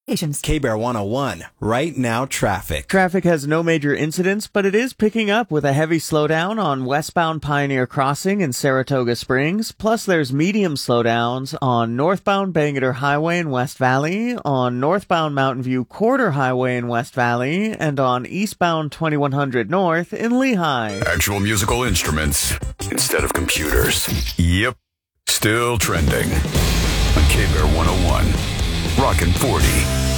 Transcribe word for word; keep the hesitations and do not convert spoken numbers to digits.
K-Bear one oh one, right now traffic. Traffic has no major incidents, but it is picking up with a heavy slowdown on westbound Pioneer Crossing in Saratoga Springs. Plus, there's medium slowdowns on northbound Bangerter Highway in West Valley, on northbound Mountain View Quarter Highway in West Valley, and on eastbound twenty-one hundred North in Lehigh. Actual musical instruments instead of computers. Yep, still trending on K-Bear one oh one. Rockin' forty.